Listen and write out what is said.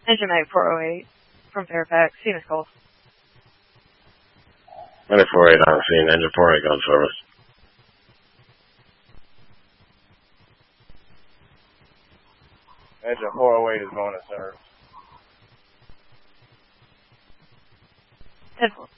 Engine Mate 408 from Fairfax, Phoenix Calls. Engine 48 on scene, engine 48 gun service. Engine 408 is going to service. 10-4.